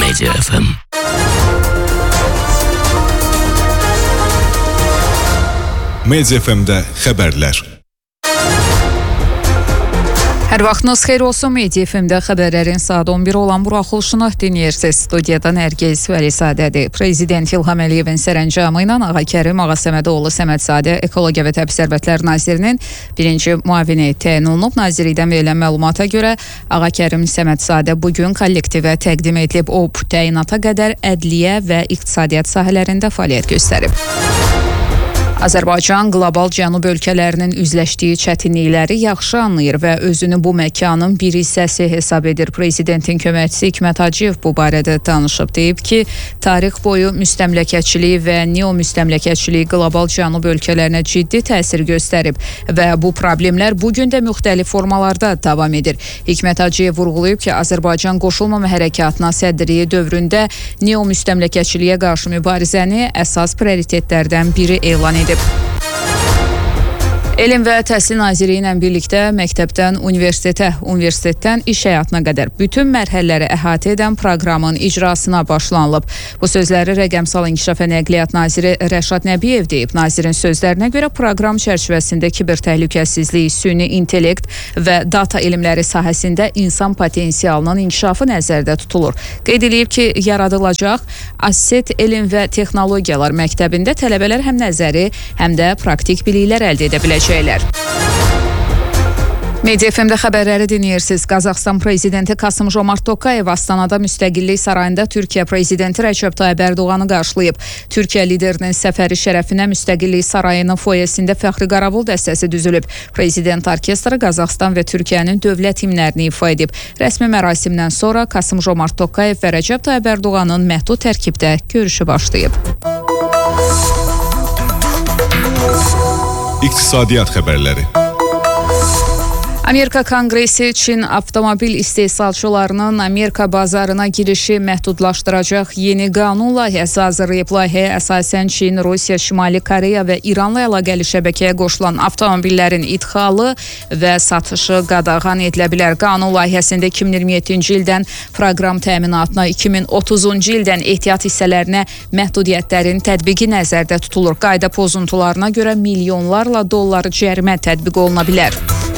Media FM. Media FM-də xəbərlər. Hər vaxtınız xeyir olsun. Media FM-də xəbərlərin saat 11 olan buraxılışını dinləyirsiniz. Studiyadan Nərgiz Vəlisədədir. Prezident İlham Əliyevin sərəncamı ilə Ağakərim Ağasəmədoğlu Səmədzadə Ekologiya və Təbii Sərvətlər Nazirinin birinci müavini təyin olunub. Nazirlikdən verilən məlumata görə Ağakərim Səmədzadə bugün kollektivə təqdim edilib. O, təyinata qədər ədliyyə və iqtisadiyyat sahələrində fəaliyyət göstərib. Azərbaycan qlobal cənub ölkələrinin üzləşdiyi çətinlikləri yaxşı anlayır və özünü bu məkanın bir hissəsi hesab edir. Prezidentin köməkçisi Hikmət Hacıyev bu barədə danışıb. Deyib ki, tarix boyu müstəmləkəçilik və neomüstəmləkəçilik qlobal cənub ölkələrinə ciddi təsir göstərib və bu problemlər bugün də müxtəlif formalarda davam edir. Hikmət Hacıyev vurğulayıb ki, Azərbaycan qoşulmama hərəkatına sədrliyi dövründə neomüstəmləkəçiliyə qarşı mübarizəni əsas prioritetlərdən biri elan edib. Elm və Təhsil Nazirliyi ilə birlikdə məktəbdən universitetə, universitetdən iş həyatına qədər bütün mərhələləri əhatə edən proqramın icrasına başlanılıb. Bu sözləri Rəqəmsal İnkişaf və Nəqliyyat Naziri Rəşad Nəbiyev deyib. Nazirin sözlərinə görə proqram çərçivəsində kiber təhlükəsizlik, süni intellekt və data elmləri sahəsində insan potensialının inkişafı nəzərdə tutulur. Qeyd edilib ki, yaradılacaq Asset Elm və Texnologiyalar məktəbində tələbələr həm nəzəri, həm də praktik biliklər əldə edə biləcək. Media FM-də xəbərləri dinləyirsiniz. Qazaxıstan prezidenti Kasım Jomart Tokayev Astanada Müstəqillik Sarayında Türkiyə prezidenti Rəcəb Tayyib Ərdoğanı qarşılayıb. Türkiyə liderinin səfəri şərəfinə Müstəqillik Sarayının foyesində fəxri qaravul dəstəsi düzülüb. Prezident orkestri Qazaxıstan və Türkiyənin dövlət himnlərini ifa edib. Rəsmi mərasimdən sonra Kasım Jomart Tokayev və Rəcəb Tayyib Ərdoğanın məhdud tərkibdə görüşü başlayıb. İqtisadiyyat xəbərləri. Amerika Konqresi Çin avtomobil istehsalçılarının Amerika bazarına girişi məhdudlaşdıracaq yeni qanun layihəsi hazırlayıb. Layihəyə əsasən Çin, Rusiya, Şimali Koreya və İranla əlaqəli şəbəkəyə qoşulan avtomobillərin idxalı və satışı qadağan edilə bilər. Qanun layihəsində 2027-ci ildən proqram təminatına, 2030-cu ildən ehtiyat hissələrinə məhdudiyyətlərin tətbiqi nəzərdə tutulur. Qayda pozuntularına görə milyonlarla dollar cərimə tətbiq oluna bilər.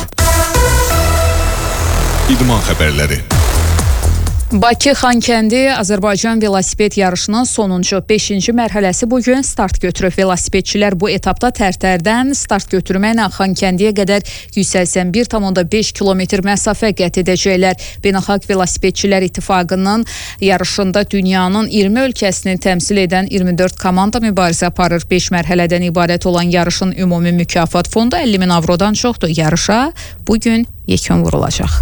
İdman xəbərləri. Bakı-Xankəndi Azərbaycan velosiped yarışının sonuncu 5-ci mərhələsi bugün start götürüb. Velosipedçilər bu etapda Tərtərdən start götürməklə Xankəndiyə qədər 181,5 kilometr məsafə qət edəcəklər. Beynəlxalq Velosipedçilər İttifaqının yarışında dünyanın 20 ölkəsini təmsil edən 24 komanda mübarizə aparır. 5 mərhələdən ibarət olan yarışın ümumi mükafat fondu 50.000 avrodan çoxdur. Yarışa bugün yekun vurulacaq.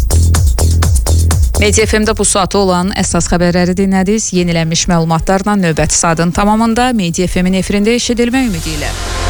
Media FM-də bu saata olan əsas xəbərləri dinlədiniz. Yenilənmiş məlumatlarla növbəti saatın tamamında Media FM-in efirində eşidilmə ümidi ilə.